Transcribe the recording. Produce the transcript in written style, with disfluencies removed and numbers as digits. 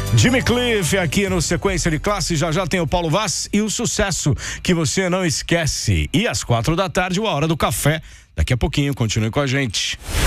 Jimmy Cliff aqui no Sequência de Classe. Já já tem o Paulo Vaz e o sucesso que você não esquece. E às 4 da tarde, a hora do café. Daqui a pouquinho, continue com a gente.